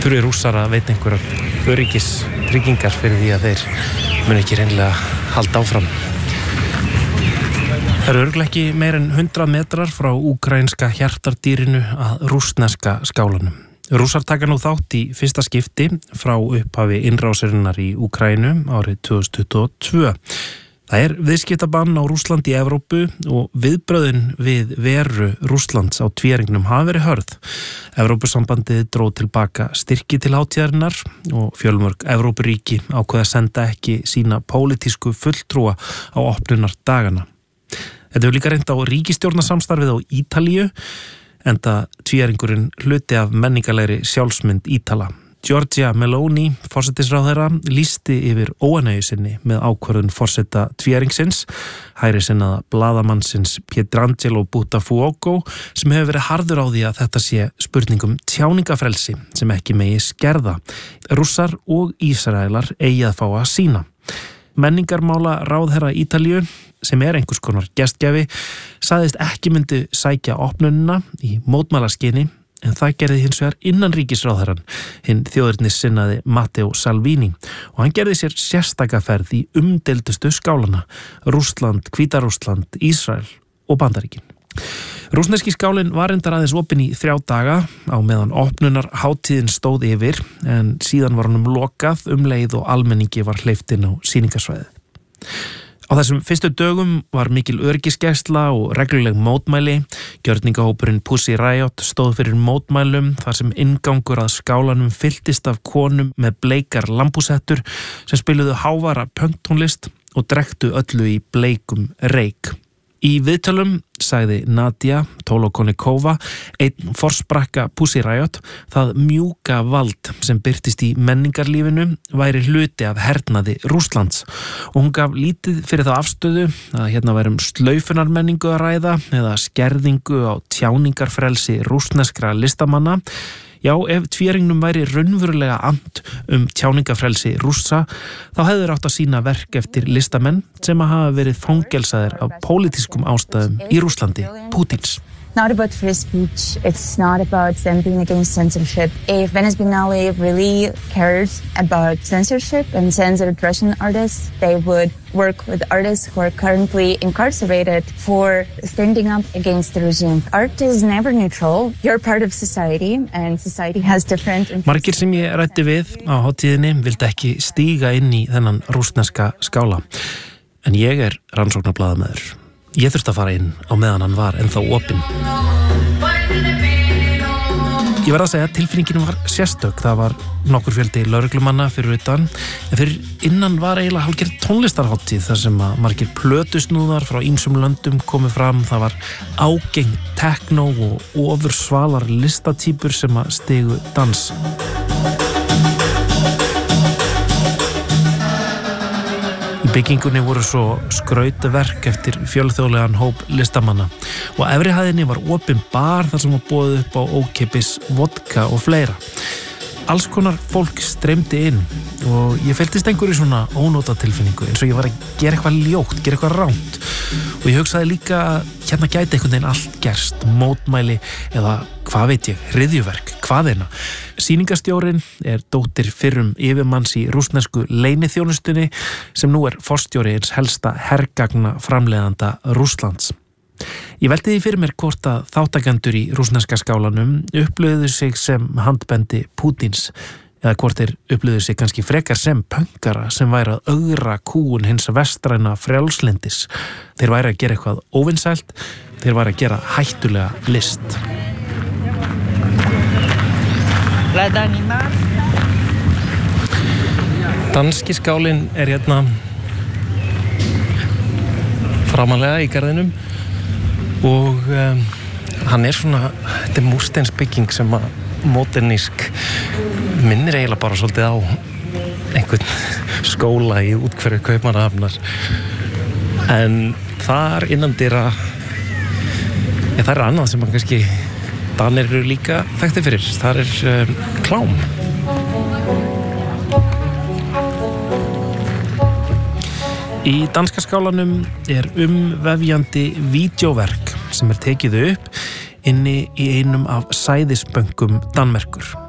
þurfi Rússar að veita einhverjar öryggistryggingar fyrir því að þeir muni ekki reynilega halda áfram. Það eru örugglega ekki meir en 100 metrar frá úkraínska hjartardýrinu að rússneska skálanum. Rússar taka nú þátt í fyrsta skipti frá upphafi innrásarinnar í Úkraínu árið 2022. Það er viðskiptabann á Rússland í Evrópu og viðbrögðin við veru Rússlands á tvíæringnum hafa verið hörð. Evrópusambandið dró tilbaka styrki til hátíðarinnar og fjölmörg Evrópuríki ákveða að senda ekki sína pólitísku fulltrúa á opnunardagana. Þetta hefur líka reynt á ríkisstjórnarsamstarfið á Ítalíu, enda tvíæringurinn hluti af menningarlegri sjálfsmynd Ítala. Giorgia Meloni, forsætisráðherra, lýsti yfir óánægju sinni með ákvörðun forseta tvíæringsins, hægri sinnaða blaðamannsins Pietrangelo Buttafuoco, sem hefur verið harður á því að þetta sé spurningum tjáningafrelsi sem ekki megi skerða. Rússar og Ísraelar eigi að fá að sýna. Menningarmála ráðherra Ítalíu, sem er einhvers konar gestgjafi, sagðist ekki myndi sækja opnunina í mótmælaskyni, en það gerði hins vegar innanríkisráðherrann, hinn þjóðernissinnaði Matteo Salvini, og hann gerði sér sérstaka ferð í umdeildustu skálana, Rússland, Hvíta-Rússland, Ísrael og Bandaríkin. Rússneski skálinn var reyndar aðeins opinn í 3 daga á meðan opnunar hátíðin stóð yfir, en síðan var honum lokað leið og almenningi var hleypt inn á sýningarsvæðið. Á þessum fyrstu dögum var mikil öryggisgæsla og regluleg mótmæli. Gjörningahópurinn Pussy Riot stóð fyrir mótmælum þar sem inngangur að skálanum fylltist af konum með bleikar lambúsettur sem spiluðu hávara punktónlist og drekktu öllu í bleikum reyk. Í viðtölum sagði Nadia Tolokonikova, einn forsprakka Pussy Riot, það mjúka vald sem birtist í menningarlífinu væri hluti af hernaði Rússlands og hún gaf lítið fyrir þá afstöðu að hérna væri slaufunarmenningu að ræða eða skerðingu á tjáningarfrelsi rússneskra listamanna. Já, ef tvíæringnum væri raunverulega and tjáningafrelsi Rússa, þá hefðu þeir átt að sýna verk eftir listamenn sem að hafa verið fangelsaðir af pólitískum ástæðum í Rússlandi, Pútins. Not about free speech, it's not about them being against censorship. If Venice Biennale really cares about censorship and censored Russian artists, they would work with artists who are currently incarcerated for standing up against the regime. Art is never neutral. You're part of society and society has different... Margir sem ég ræddi við á hátíðinni vildi ekki stíga inn í þennan rússneska skála. En ég er rannsóknarblaðamaður. Ég þurfti að fara inn á meðan hann var ennþá opinn. Ég verð að segja að tilfinningin var sérstök. Það var nokkur fjöldi lögreglumanna fyrir utan, en fyrir innan var eiginlega hálfgerð tónlistarhátíð þar sem að margir plötusnúðar frá ýmsum löndum komu fram. Það var ágengt techno og ofursvalar listatýpur sem að stigu dans. Byggingunni voru svo skrautverk eftir fjölþjóðlegan hóp listamanna og efri hæðinni var opin bar þar sem var boðið upp á ókeypis vodka og fleira. Alls konar fólk streymdi inn og ég fylltist einhverju svona ónóta tilfinningu eins og ég var að gera eitthvað ljótt, gera eitthvað rangt og ég hugsaði líka að hérna gæti einhvern veginn allt gerst, mótmæli eða hvað veit ég, hryðjuverk, hvaðeina. Sýningarstjórinn er dóttir fyrrum yfirmanns í rússnesku leyniþjónustunni sem nú er forstjóri eins helsta hergagna framleiðanda Rússlands. Ég velti því fyrir mér hvort að þáttakendur í rússneska skálanum upplöðu sig sem handbendi Pútins eða hvort þeir upplöðu sig kannski frekar sem pönkara sem væri að ögra kúun hins vestræna frjálslindis. Þeir væri að gera eitthvað óvinsælt, þeir væri að gera hættulega list. Danski skálinn er hérna framanlega í garðinum og hann er svona, þetta er múrsteinsbygging sem að modernísk minnir eiginlega bara svolítið á einhvern skóla í útkverju Kaupmannahafnar en þar innandyra það er annað sem man kannski Danir eru líka þekktir fyrir, þar er klám. Í danska skálanum er vefjandi vídeóverk sem er tekið upp inni í einum af sæðisbönkum Danmerkur.